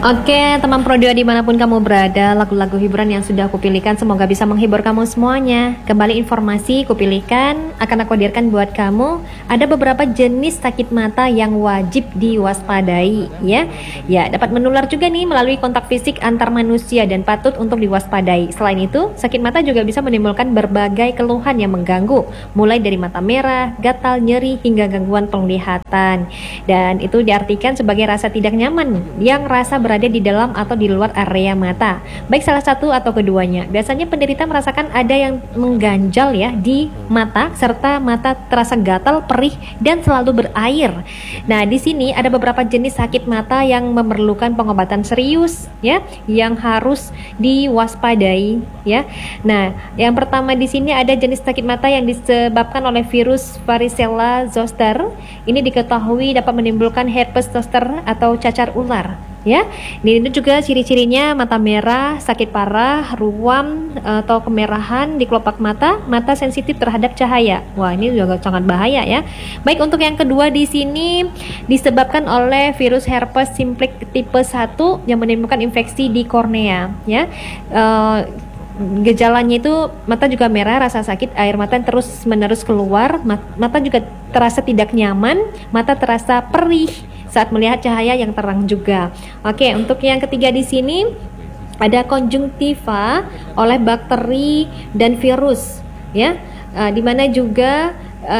Oke, teman Pro 2 dimanapun kamu berada, lagu-lagu hiburan yang sudah aku pilihkan semoga bisa menghibur kamu semuanya. Kembali informasi kupilihkan akan aku hadirkan buat kamu. Ada beberapa jenis sakit mata yang wajib diwaspadai ya. Ya, dapat menular juga nih melalui kontak fisik antar manusia dan patut untuk diwaspadai. Selain itu, sakit mata juga bisa menimbulkan berbagai keluhan yang mengganggu, mulai dari mata merah, gatal, nyeri hingga gangguan penglihatan. Dan itu diartikan sebagai rasa tidak nyaman yang rasa berada di dalam atau di luar area mata, baik salah satu atau keduanya. Biasanya penderita merasakan ada yang mengganjal ya di mata, serta mata terasa gatal, perih, dan selalu berair. Nah, di sini ada beberapa jenis sakit mata yang memerlukan pengobatan serius ya, yang harus diwaspadai ya. Nah, yang pertama di sini ada jenis sakit mata yang disebabkan oleh virus varicella zoster. Ini diketahui dapat menimbulkan herpes zoster atau cacar ular. Ya, ini juga ciri-cirinya mata merah, sakit parah, ruam atau kemerahan di kelopak mata, mata sensitif terhadap cahaya. Wah, ini juga sangat bahaya ya. Baik, untuk yang kedua di sini disebabkan oleh virus herpes simplex tipe 1 yang menimbulkan infeksi di kornea ya. Gejalanya itu mata juga merah, rasa sakit, air mata terus-menerus keluar, mata juga terasa tidak nyaman, mata terasa perih saat melihat cahaya yang terang juga. Oke, untuk yang ketiga di sini ada konjungtiva oleh bakteri dan virus ya. Di mana juga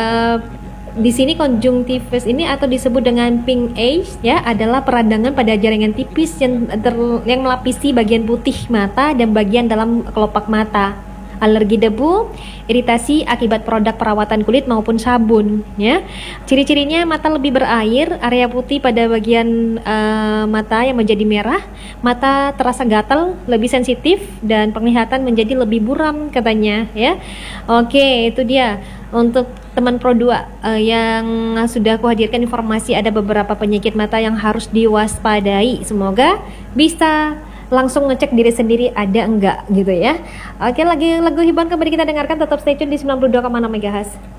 di sini konjungtivis ini atau disebut dengan pink eye ya, adalah peradangan pada jaringan tipis yang melapisi bagian putih mata dan bagian dalam kelopak mata. Alergi debu, iritasi akibat produk perawatan kulit maupun sabun ya. Ciri-cirinya mata lebih berair, area putih pada bagian mata yang menjadi merah, mata terasa gatal, lebih sensitif, dan penglihatan menjadi lebih buram katanya ya. Oke, itu dia untuk teman Pro 2 yang sudah aku hadirkan informasi ada beberapa penyakit mata yang harus diwaspadai. Semoga bisa langsung ngecek diri sendiri ada enggak gitu ya. Oke, lagi lagu hiburan kembali kita dengarkan, tetap stay tune di 92,6 MHz.